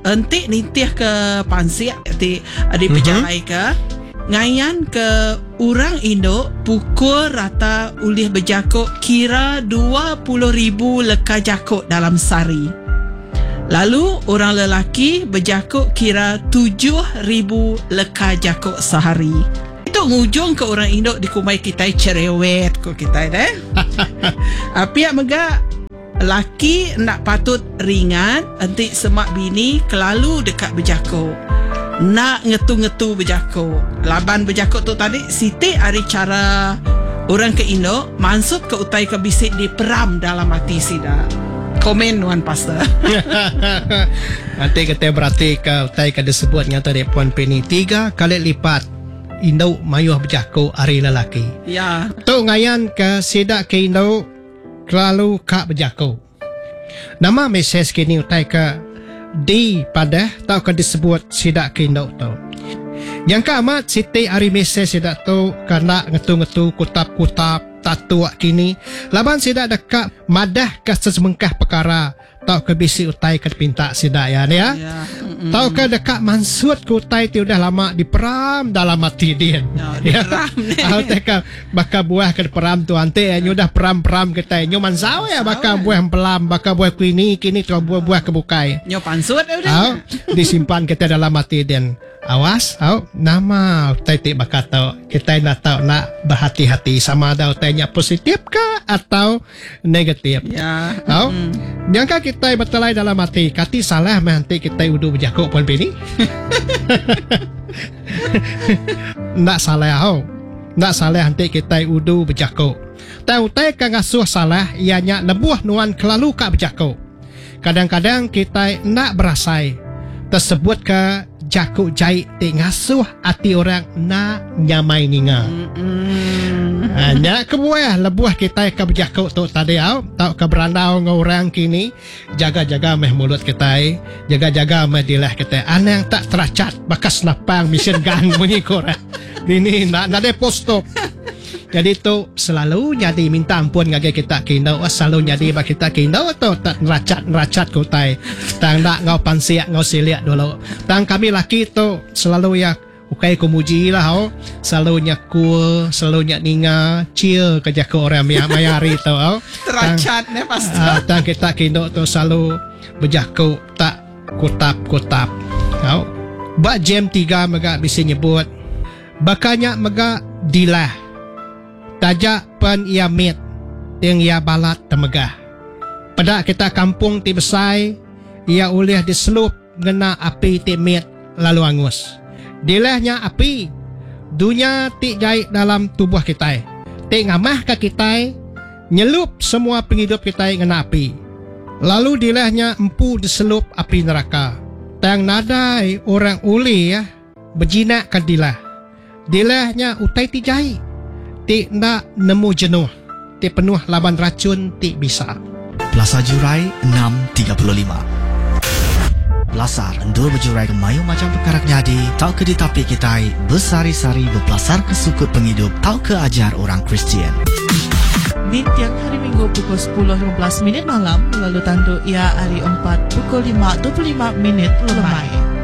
entik nitih ke pansiak di pejarai ke ngayan ke orang Indo pukul rata ulih berjakuk kira 20,000 leka jakuk dalam sehari. Lalu orang lelaki berjakuk kira 7,000 leka jakuk sehari. Itu ngujung ke orang Indo di kumai kita cerewet ko kita deh. Pihak mega laki nak patut ringan entik semak bini kelalu dekat berjakuk. Nak ngetu-ngetu berjakuk. Laban berjakuk tu tadi Siti hari cara orang ke Indo maksud ke utai ke bisik di peram dalam hati sida. Komen Wan Pastor. Nanti kita berarti ke utai ke disebut nyata di Puan Penny 3 kali lipat Indo mayuh berjakuk hari lelaki. Ya. Tu ngayan ke sidak ke Indo kelalu kak berjakuk. Nama mesej kini utai ke di pada tau kan disebut sidak kindo tu. Yang ke amat Siti hari mesej sidak tu karena ngetu-ngetu kutap-kutap tatu kini. Laban sidak dekat madah ke sesemengkah perkara tau ke bisi utai ke pinta sidak ya. Tau ke dekat mansut ke utai ti udah lama diperam dalam hati dia. Ya. Tahu teka bakal buah ke peram tu ante nyo dah peram-peram kita nyo mansau ya bakal buah pelam bakal buah kini tu buah kebukai. Nyo pansut udah. Disimpan kita dalam hati dia. Awas, nama utai ti bakal tahu kita nak tahu nak berhati-hati sama ada utainya positif ke atau negatif. Ya. Jangka kita bertelai dalam hati kati salah nanti kita udah berjakuk Puan Penny. Nak salah nak salah nanti kita udah berjakuk. Tahu utai kan ngasuh salah ianya lebuh nuan kelalu kak berjakuk. Kadang-kadang kita nak berasai tersebut ke jakuk jahit ti ngasuh hati orang nak nyamai ninga. Hanya kebuah lebuah kita ke berjakuk tu tadi tau ke berandau ngau orang kini jaga-jaga meh mulut kita jaga-jaga meh dilah kita anang tak teracat bakas napang mesin gun bunyi korang ini nak ada post-op. Jadi tu selalu nyadi minta ampun ngage kita kindau selalu nyadi bagi kita kindau atau tak neracat kutai tang nak ngau pansiak ngau siliak dulu tang kami laki tu selalu ya ukai kumuji lah selalu nyakul selalu nyak ninga chill kerja ke orang mayari tu teracat ne pasti tang kita kindau tu selalu berjaku tak kutap bak jam 3 mega bisa nyebut bakanya mega dilah tajak pen ia mit yang ia balat temegah. Pada kita kampung ti besai ia ulih diselup ngena api ti mit lalu angus. Dilahnya api dunia ti jahit dalam tubuh kita. Ti ngamah ke kita nyelup semua penghidup kita ngena api. Lalu dilahnya empu diselup api neraka. Tang nadai orang uli ya berjinak ke dilah. Dilahnya utai ti jahit. Ti nak nemu jenuh. Ti penuh laban racun ti bisa. Plaza Jurai 635. Belasar endul berjurai ke mayu macam perkara nyadi. Tau ke ditapi kita bersari-sari berbelasar ke sukut penghidup. Tau ke ajar orang Kristian. Di tiap hari Minggu pukul 10.15 malam. Lalu tandu ia hari 4 pukul 5.25 lemai.